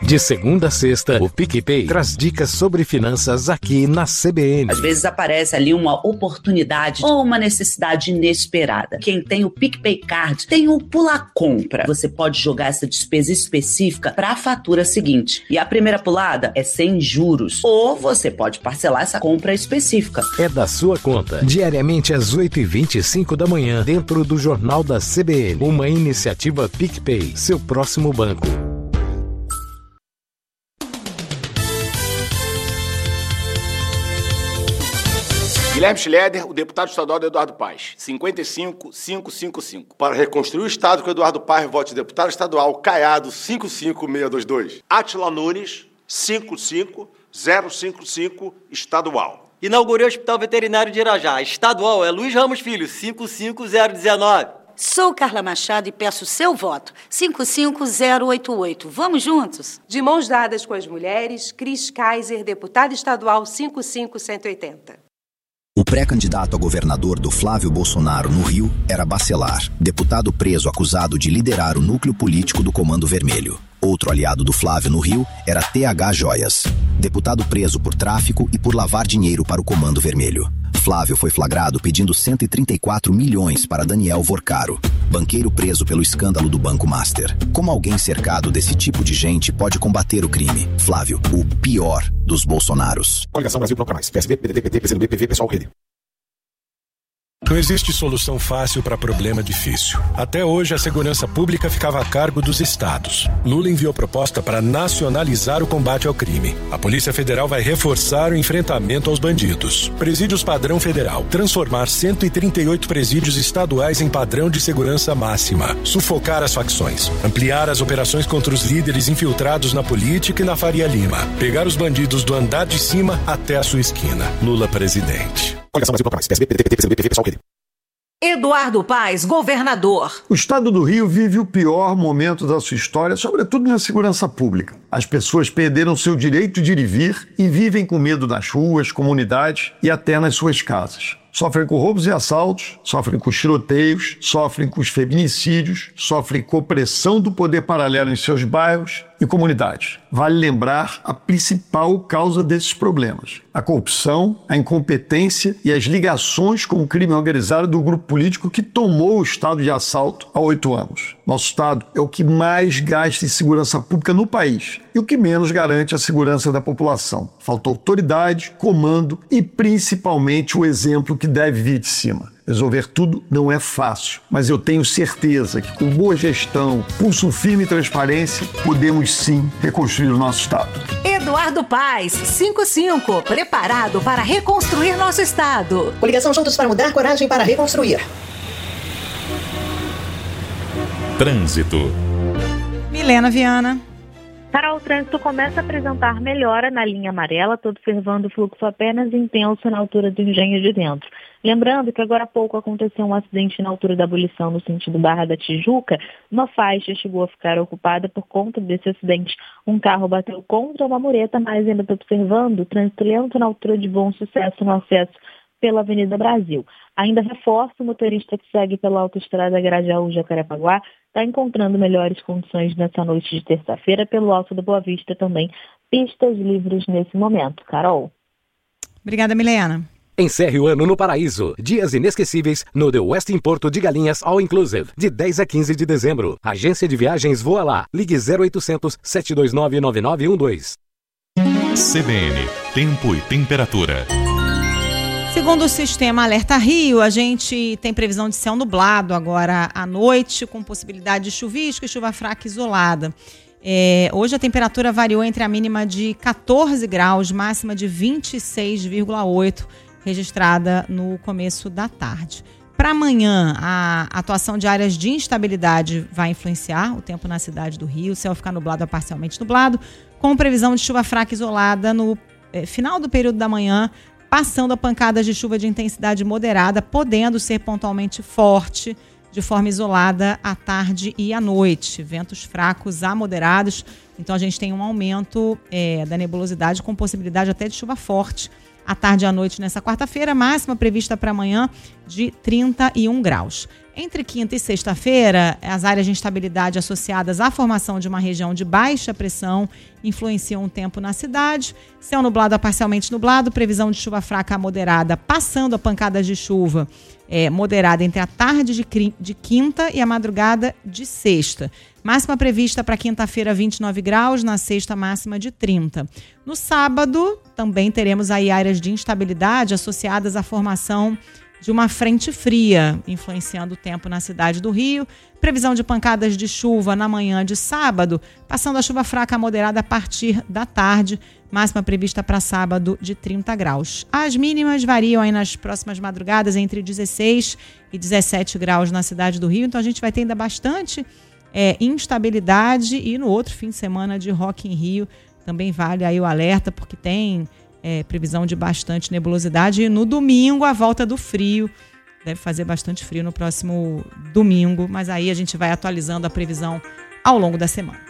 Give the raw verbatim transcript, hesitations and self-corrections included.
De segunda a sexta, o PicPay traz dicas sobre finanças aqui na C B N. Às vezes aparece ali uma oportunidade ou uma necessidade inesperada. Quem tem o PicPay Card tem o Pula Compra. Você pode jogar essa despesa específica para a fatura seguinte. E a primeira pulada é sem juros. Ou você pode parcelar essa compra específica. É da sua conta. Diariamente às oito e vinte e cinco da manhã, dentro do Jornal da C B N. Uma iniciativa PicPay, seu próximo banco. Guilherme Schroeder, o deputado estadual do Eduardo Paes, cinquenta e cinco, quinhentos e cinquenta e cinco. Para reconstruir o Estado com Eduardo Paes, vote deputado estadual Caiado, cinco cinco seis dois dois. Átila Nunes, cinco cinco zero cinco cinco, estadual. Inaugurei o Hospital Veterinário de Irajá, estadual é Luiz Ramos Filho, cinco cinco zero um nove. Sou Carla Machado e peço seu voto, cinco cinco zero oito oito. Vamos juntos? De mãos dadas com as mulheres, Cris Kaiser, deputado estadual cinco cinco um oito zero. O pré-candidato a governador do Flávio Bolsonaro no Rio era Bacelar, deputado preso acusado de liderar o núcleo político do Comando Vermelho. Outro aliado do Flávio no Rio era T H Joias, deputado preso por tráfico e por lavar dinheiro para o Comando Vermelho. Flávio foi flagrado pedindo cento e trinta e quatro milhões para Daniel Vorcaro, banqueiro preso pelo escândalo do Banco Master. Como alguém cercado desse tipo de gente pode combater o crime? Flávio, o pior dos Bolsonaros. Coligação Brasil Bloco Mais, P S D, P D T, P T, P C do B, P V, Pessoal, Rede. Não existe solução fácil para problema difícil. Até hoje, a segurança pública ficava a cargo dos estados. Lula enviou proposta para nacionalizar o combate ao crime. A Polícia Federal vai reforçar o enfrentamento aos bandidos. Presídios padrão federal. Transformar cento e trinta e oito presídios estaduais em padrão de segurança máxima. Sufocar as facções. Ampliar as operações contra os líderes infiltrados na política e na Faria Lima. Pegar os bandidos do andar de cima até a sua esquina. Lula presidente. Coligação Brasil Bloco Mais, P S D, P D T, P C do B, P V, Pessoal, Rede. Eduardo Paes, governador. O estado do Rio vive o pior momento da sua história, sobretudo na segurança pública. As pessoas perderam seu direito de ir e vir e vivem com medo nas ruas, comunidades e até nas suas casas. Sofrem com roubos e assaltos, sofrem com tiroteios, sofrem com os feminicídios, sofrem com a opressão do poder paralelo em seus bairros e comunidades. Vale lembrar a principal causa desses problemas: a corrupção, a incompetência e as ligações com o crime organizado do grupo político que tomou o estado de assalto há oito anos. Nosso estado é o que mais gasta em segurança pública no país e o que menos garante a segurança da população. Falta autoridade, comando e principalmente o exemplo que deve vir de cima. Resolver tudo não é fácil, mas eu tenho certeza que com boa gestão, pulso firme e transparência, podemos sim reconstruir o nosso estado. Eduardo Paes, cinco cinco, preparado para reconstruir nosso estado. Coligação Juntos para Mudar, coragem para reconstruir. Trânsito. Milena Viana. Carol, o trânsito começa a apresentar melhora na linha amarela. Estou observando o fluxo apenas intenso na altura do Engenho de Dentro. Lembrando que agora há pouco aconteceu um acidente na altura da Abolição, no sentido Barra da Tijuca. Uma faixa chegou a ficar ocupada por conta desse acidente. Um carro bateu contra uma mureta, mas ainda estou observando o trânsito lento na altura de Bom Sucesso no acesso pela Avenida Brasil. Ainda reforço, o motorista que segue pela autoestrada Grajaú-Jacarepaguá está encontrando melhores condições nessa noite de terça-feira. Pelo Alto da Boa Vista também, pistas livres nesse momento. Carol. Obrigada, Milena. Encerre o ano no Paraíso. Dias inesquecíveis no The Westin Porto de Galinhas All Inclusive, de dez a quinze de dezembro. Agência de viagens Voa Lá. Ligue zero oitocentos, sete dois nove, nove nove um dois. C B N, tempo e temperatura. Segundo o sistema Alerta Rio, a gente tem previsão de céu nublado agora à noite, com possibilidade de chuvisco e chuva fraca isolada. É, hoje a temperatura variou entre a mínima de quatorze graus, máxima de vinte e seis vírgula oito, registrada no começo da tarde. Para amanhã, a atuação de áreas de instabilidade vai influenciar o tempo na cidade do Rio. O céu fica nublado a parcialmente nublado, com previsão de chuva fraca isolada no é, final do período da manhã, passando a pancadas de chuva de intensidade moderada, podendo ser pontualmente forte, de forma isolada à tarde e à noite. Ventos fracos a moderados, então a gente tem um aumento é, da nebulosidade com possibilidade até de chuva forte à tarde e à noite nessa quarta-feira, máxima prevista para amanhã de trinta e um graus. Entre quinta e sexta-feira, as áreas de instabilidade associadas à formação de uma região de baixa pressão influenciam o tempo na cidade. Céu nublado a parcialmente nublado, previsão de chuva fraca a moderada, passando a pancadas de chuva é, moderada entre a tarde de, de quinta e a madrugada de sexta. Máxima prevista para quinta-feira, vinte e nove graus, na sexta máxima de trinta. No sábado, também teremos aí áreas de instabilidade associadas à formação de uma frente fria, influenciando o tempo na cidade do Rio. Previsão de pancadas de chuva na manhã de sábado, passando a chuva fraca a moderada a partir da tarde. Máxima prevista para sábado de trinta graus. As mínimas variam aí nas próximas madrugadas entre dezesseis e dezessete graus na cidade do Rio. Então a gente vai ter ainda bastante é, instabilidade. E no outro fim de semana de Rock in Rio também vale aí o alerta, porque tem É, previsão de bastante nebulosidade. E no domingo, a volta do frio. Deve fazer bastante frio no próximo domingo, mas aí a gente vai atualizando a previsão ao longo da semana.